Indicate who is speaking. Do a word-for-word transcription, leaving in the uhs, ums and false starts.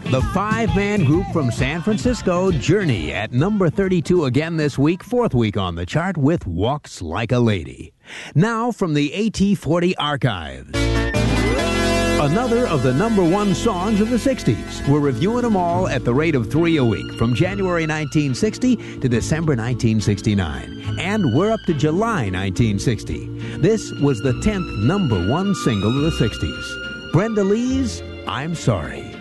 Speaker 1: The five-man group from San Francisco, Journey, at number thirty-two again this week, fourth week on the chart with Walks Like a Lady. Now from the A T forty archives. Another of the number one songs of the sixties. We're reviewing them all at the rate of three a week, from January nineteen sixty to December nineteen sixty-nine. And we're up to July nineteen sixty. This was the tenth number one single of the sixties. Brenda Lee's I'm Sorry.